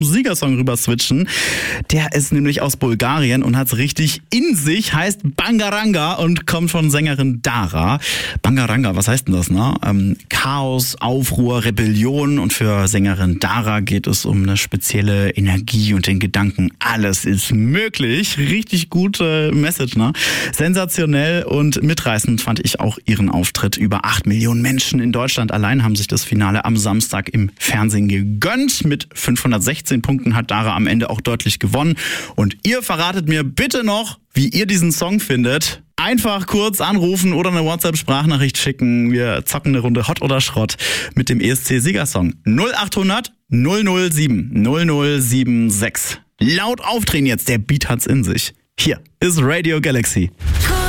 Siegersong rüber switchen. Der ist nämlich aus Bulgarien und hat's richtig in sich, heißt Bangaranga und kommt von Sängerin Dara. Bangaranga, was heißt denn das, ne? Chaos, Aufruhr, Rebellion, und für Sängerin Dara geht es um eine spezielle Energie und den Gedanken, alles ist möglich. Richtig gute Message, ne? Sensationell und mitreißend fand ich auch ihren Auftritt. Über 8 Millionen Menschen in Deutschland allein haben sich das Finale am Samstag im Fernsehen gegönnt. Mit 516 Punkten hat Dara am Ende auch deutlich gewonnen. Und ihr verratet mir bitte noch, wie ihr diesen Song findet. Einfach kurz anrufen oder eine WhatsApp-Sprachnachricht schicken. Wir zocken eine Runde Hot oder Schrott mit dem ESC-Siegersong. 0800 007 0076. Laut aufdrehen jetzt, der Beat hat's in sich. Hier ist Radio Galaxy.